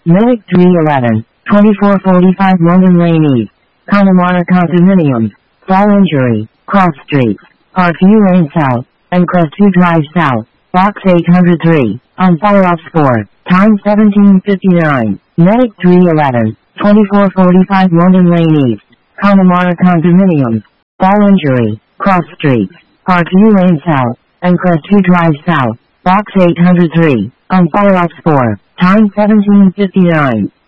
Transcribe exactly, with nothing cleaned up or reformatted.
Medic three eleven, twenty-four forty-five London Lane East, Connemara Condominiums, Fall Injury, Cross Street, Parkview Lane South, and Crestview Drive South, Box eight hundred three, on follow-up score, time seventeen fifty-nine, Medic three eleven, twenty-four forty-five London Lane East, Connemara Condominiums, Fall Injury, Cross Street, Parkview Lane South, and Crestview Drive South, Box eight hundred three, on follow-up score, time seventeen fifty-nine.